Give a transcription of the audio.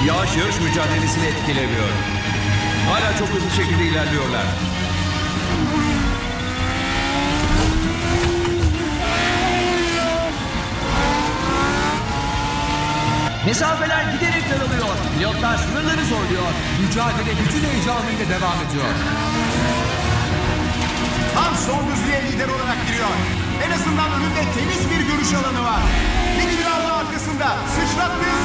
Yavaş yarış mücadelesini etkilemiyor. Hala çok hızlı şekilde ilerliyorlar. Mesafeler giderek daralıyor. Pilotlar sınırları zorluyor. Mücadele bütün heyecanıyla devam ediyor. Tam son düzlüğe lider olarak giriyor. En azından önünde temiz bir görüş alanı var. Bir krallı arkasında sıçrattığı